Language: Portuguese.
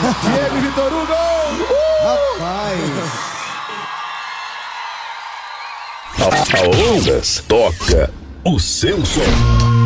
Diego e Vitor Hugo! A Ondas toca o seu som.